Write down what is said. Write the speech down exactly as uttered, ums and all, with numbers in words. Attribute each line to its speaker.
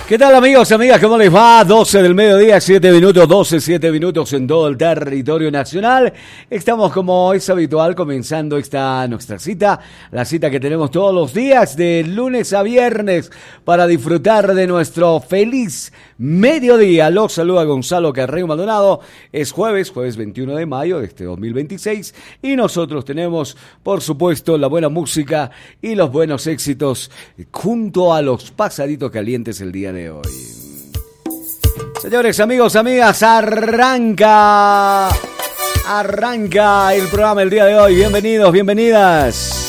Speaker 1: ¿Qué tal, amigos, amigas? ¿Cómo les va? doce del mediodía, siete minutos, doce, siete minutos en todo el territorio nacional. Estamos, como es habitual, comenzando esta nuestra cita, la cita que tenemos todos los días, de lunes a viernes, para disfrutar de nuestro feliz mediodía. Los saluda Gonzalo Carreño Maldonado. Es jueves, jueves veintiuno de mayo de este dos mil veintiséis, y nosotros tenemos, por supuesto, la buena música y los buenos éxitos junto a los pasaditos calientes el día de de hoy. Señores, amigos, amigas, arranca, arranca el programa el día de hoy. Bienvenidos, bienvenidas.